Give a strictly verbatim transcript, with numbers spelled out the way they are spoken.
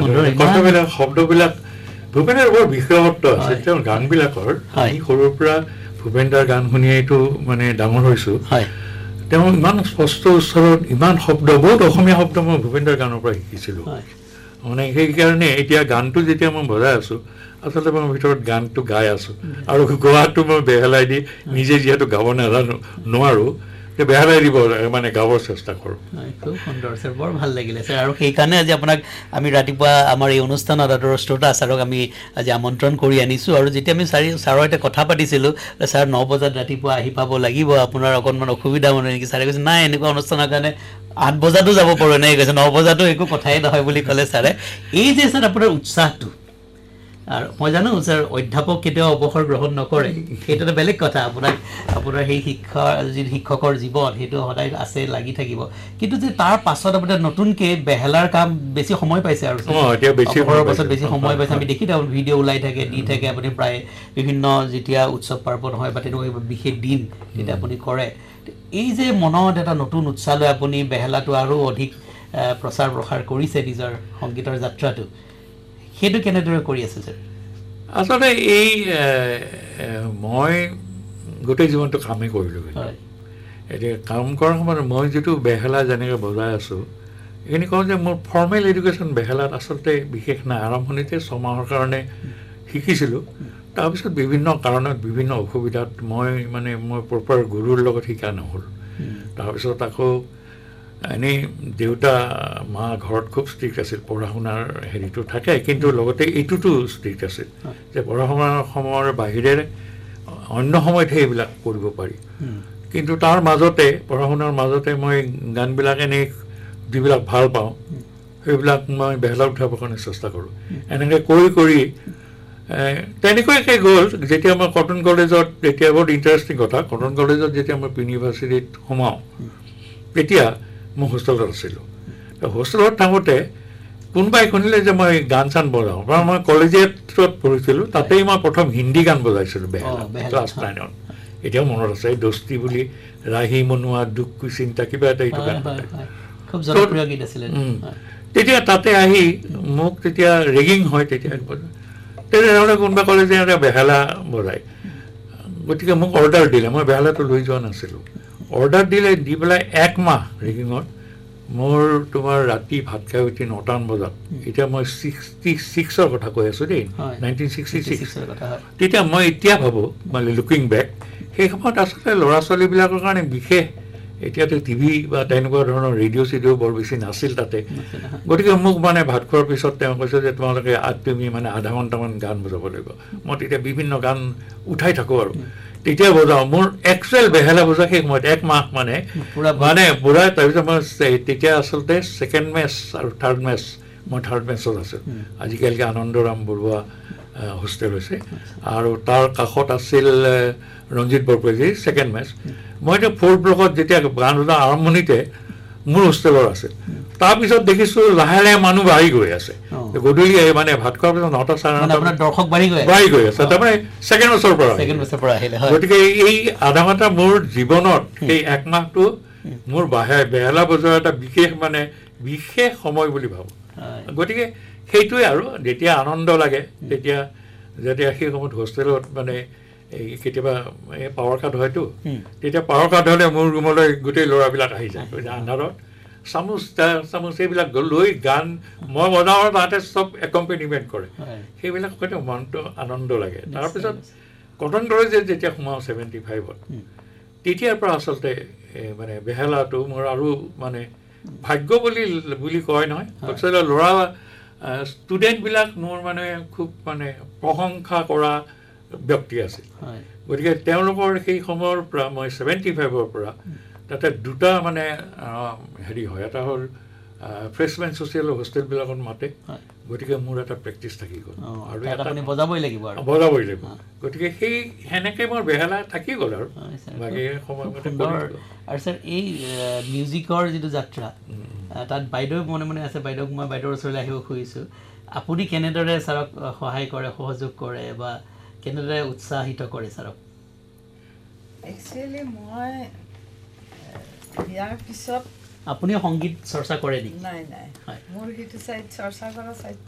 কথাবিলাক শব্দবিলাক ভূপেনৰ বৰ বিশেষত্ব আছে তেওঁৰ গানবিলাকৰ আমি সৰুৰ পৰা ভূপেন দাৰ গান শুনি এইটো মানে ডাঙৰ হৈছোঁ তেওঁ ইমান স্পষ্ট উচ্চাৰত ইমান শব্দ বহুত অসমীয়া শব্দ মই ভূপেন দাৰ গানৰ পৰা শিকিছিলোঁ মানে সেইকাৰণে এতিয়া গানটো যেতিয়া মই বজাই আছোঁ আচলতে মই ভিতৰত গানটো গাই আছোঁ আৰু গোৱাটো মই বেহালাই দি নিজে যিহেতু গাব নাজানো নোৱাৰোঁ বেহালাই দিব মানে গাবৰ চেষ্টা কৰোঁ খুব সুন্দৰ ছাৰ বৰ ভাল লাগিলে ছাৰ আৰু সেইকাৰণে আজি আপোনাক আমি ৰাতিপুৱা আমাৰ এই অনুষ্ঠানত আদৰৰ শ্ৰোতা ছাৰক আমি আজি আমন্ত্ৰণ কৰি আনিছোঁ আৰু যেতিয়া আমি ছাৰ ছাৰৰ সৈতে কথা পাতিছিলোঁ ছাৰ ন বজাত ৰাতিপুৱা আহি পাব লাগিব আপোনাৰ অকণমান অসুবিধা মানে নেকি ছাৰে কৈছে নাই এনেকুৱা অনুষ্ঠানৰ কাৰণে আঠ বজাতো যাব পাৰোঁ এনেকৈ কৈছে ন বজাতো একো কথাই নহয় বুলি ক'লে ছাৰে এই যে ছাৰ আপোনাৰ উৎসাহটো আৰু মই জানো ছাৰ অধ্যাপক কেতিয়াও অৱসৰ গ্ৰহণ নকৰে সেইটো এটা বেলেগ কথা আপোনাক আপোনাৰ সেই শিক্ষা যি শিক্ষকৰ জীৱন সেইটো সদায় আছে লাগি থাকিব কিন্তু যে তাৰ পাছত আপোনাৰ নতুনকৈ বেহেলাৰ কাম বেছি সময় পাইছে আৰু অৱসৰৰ পাছত বেছি সময় পাইছে আমি দেখি থাকোঁ ভিডিঅ' ওলাই থাকে দি থাকে আপুনি প্ৰায় বিভিন্ন যেতিয়া উৎসৱ পাৰ্বণ হয় বা তেনেকুৱা বিশেষ দিন তেতিয়া আপুনি কৰে এই যে মনত এটা নতুন উৎসাহ লৈ আপুনি বেহেলাটো আৰু অধিক প্ৰচাৰ প্ৰসাৰ কৰিছে নিজৰ সংগীতৰ যাত্ৰাটো সেইটো কেনেদৰে কৰি আছে ছাৰ আচলতে এই মই গোটেই জীৱনটো কামেই কৰিলোঁ এতিয়া কাম কৰাৰ সময়ত মই যিটো বেহেলা যেনেকৈ বজাই আছোঁ এইখিনি কওঁ যে মোৰ ফৰ্মেল এডুকেশ্যন বেহেলাত আচলতে বিশেষ নাই আৰম্ভণিতে ছমাহৰ কাৰণে শিকিছিলোঁ তাৰপিছত বিভিন্ন কাৰণত বিভিন্ন অসুবিধাত মই মানে মই প্ৰপাৰ গুৰুৰ লগত শিকা নহ'ল তাৰপিছত আকৌ এনেই দেউতা মা ঘৰত খুব ষ্ট্ৰিক্ট আছিল পঢ়া শুনাৰ হেৰিটো থাকে কিন্তু লগতে এইটোতো ষ্ট্ৰিক্ট আছিল যে পঢ়া শুনাৰ সময়ৰ বাহিৰে অন্য সময়তহে এইবিলাক কৰিব পাৰি কিন্তু তাৰ মাজতে পঢ়া শুনাৰ মাজতে মই গানবিলাক এনেই যিবিলাক ভাল পাওঁ সেইবিলাক মই বেহেলা উঠাবৰ কাৰণে চেষ্টা কৰোঁ এনেকৈ কৰি কৰি তেনেকুৱাকৈ গ'ল যেতিয়া মই কটন কলেজত তেতিয়া বহুত ইণ্টাৰেষ্টিং কথা কটন কলেজত যেতিয়া মই ইউনিভাৰ্চিটিত সোমাওঁ তেতিয়া মই হোষ্টেলত আছিলোঁ হোষ্টেলত থাকোঁতে কোনোবাই শুনিলে যে মই গান চান বজাওঁ কাৰণ মই কলেজিয়েটত পঢ়িছিলোঁ তাতেই মই প্ৰথম হিন্দী গান বজাইছিলোঁ বেহেলা ক্লাছ নাইনত এতিয়াও মনত আছে দোস্তি বুলি ৰাহি মনোৱা দুখ কুই চিন্তা কিবা এটা এইটো গান তেতিয়া তাতে আহি মোক তেতিয়া ৰেগিং হয় তেতিয়া তেনেহ'লে কোনোবা ক'লে যে সিহঁতে বেহেলা বজায় গতিকে মোক অৰ্ডাৰ দিলে মই বেহেলাটো লৈ যোৱা নাছিলোঁ অৰ্ডাৰ দিলে দি পেলাই এক মাহ ৰেগিঙত মোৰ তোমাৰ ৰাতি ভাত খাই উঠি নটামান বজাত এতিয়া মই ছিক্সটি ছিক্সৰ কথা কৈ আছোঁ দেই নাইনটিন ছিক্সটি ছিক্স তেতিয়া মই এতিয়া ভাবোঁ মানে লুকিং বেক সেই সময়ত আচলতে ল'ৰা ছোৱালীবিলাকৰ কাৰণে বিশেষ এতিয়াতো টিভি বা তেনেকুৱা ধৰণৰ ৰেডিঅ' চিডিঅ' বৰ বেছি নাছিল তাতে গতিকে মোক মানে ভাত খোৱাৰ পিছত তেওঁ কৈছে যে তোমালোকে তুমি মানে আধা ঘণ্টামান গান বজাব লাগিব মই তেতিয়া বিভিন্ন গান উঠাই থাকোঁ আৰু তেতিয়া বজাওঁ মোৰ একচুৱেল বেহেলা বজা সেই সময়ত এক মাহ মানে মানে বুঢ়া তাৰপিছত মই তেতিয়া আচলতে ছেকেণ্ড মেচ আৰু থাৰ্ড মেচ মই থাৰ্ড মেচত আছোঁ আজিকালি আনন্দৰাম বৰুৱা হোষ্টেল হৈছে আৰু তাৰ কাষত আছিল ৰঞ্জিত বৰপেজীৰ ছেকেণ্ড মেচ মই এতিয়া ফ'ৰ ব্লকত যেতিয়া গান বজা আৰম্ভণিতে মোৰ হোষ্টেলৰ আছিল তাৰপিছত দেখিছোঁ লাহে লাহে মানুহ বাঢ়ি গৈ আছে গধূলি মানে ভাত খোৱাৰ পিছত নটা চাৰে নটা দৰ্শক বাঢ়ি গৈ বাঢ়ি গৈ আছে তাৰমানে ছেকেণ্ড বছৰৰ পৰা গতিকে এই আধা ঘণ্টা মোৰ জীৱনত সেই এক মাহটো মোৰ বাহে বেহেলা বজোৱাৰ এটা বিশেষ মানে বিশেষ সময় বুলি ভাবোঁ গতিকে সেইটোৱে আৰু যেতিয়া আনন্দ লাগে তেতিয়া যেতিয়া সেই সময়ত হোষ্টেলত মানে এই কেতিয়াবা এই পাৱাৰ কাট হয়তো তেতিয়া পাৱাৰ কাট হ'লে মোৰ ৰুমলৈ গোটেই ল'ৰাবিলাক আহি যায় আন্ধাৰত চামুচ চামুচ এইবিলাক লৈ গান মই বজাওঁ তাহাঁতে চব একম্পেনিমেণ্ট কৰে সেইবিলাক হয়তো মনটো আনন্দ লাগে তাৰপিছত কটন কলেজত যেতিয়া সোমাওঁ ছেভেণ্টি ফাইভত তেতিয়াৰ পৰা আচলতে মানে বেহেলাটো মোৰ আৰু মানে ভাগ্য বুলি বুলি কয় নহয় আচলতে ল'ৰা ষ্টুডেণ্টবিলাক মোৰ মানে খুব মানে প্ৰশংসা কৰা ব্যক্তি আছিল গতিকে তেওঁলোকৰ সেই সময়ৰ পৰা মই ছেভেণ্টি ফাইভৰ পৰা তাতে দুটা মানে হেৰি হয় এটা হ'ল ফ্ৰেছমেন ছ'চিয়েল হোষ্টেলবিলাকত মাতে গতিকে মোৰ এটা প্ৰেক্টিচ থাকি গ'ল আৰু এটা বজাবই লাগিব বজাবই লাগিব গতিকে সেই সেনেকৈ মোৰ বেহেলা থাকি গ'ল আৰু বাকী সময়মতে আৰু ছাৰ এই মিউজিকৰ যিটো যাত্ৰা তাত বাইদেউ মনে মনে আছে বাইদেউক মই বাইদেউৰ ওচৰলৈ আহিব খুজিছোঁ আপুনি কেনেদৰে ছাৰক সহায় কৰে সহযোগ কৰে বা কেনেদৰে উৎসাহিত কৰে ছাৰক একচুৱেলি মই ইয়াৰ পিছত আপুনি সংগীত চৰ্চা কৰে নেকি নাই নাই মোৰ সেইটো চাইড চৰ্চা কৰা চাইড